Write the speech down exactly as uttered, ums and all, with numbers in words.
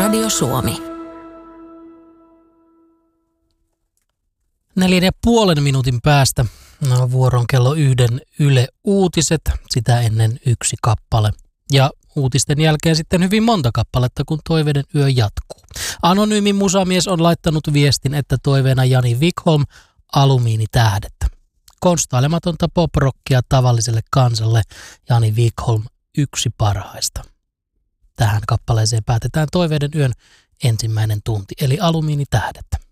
Radio Suomi. Neljän ja puolen minuutin päästä no, vuoron kello yhden Yle Uutiset, sitä ennen yksi kappale. Ja uutisten jälkeen sitten hyvin monta kappaletta, kun Toiveiden yö jatkuu. Anonyymi musamies on laittanut viestin, että toiveena Jani Wikholm, Alumiinitähdettä. Konstailematonta poprockia tavalliselle kansalle, Jani Wikholm, yksi parhaista. Tähän kappaleeseen päätetään Toiveiden yön ensimmäinen tunti, eli Alumiinitähdettä.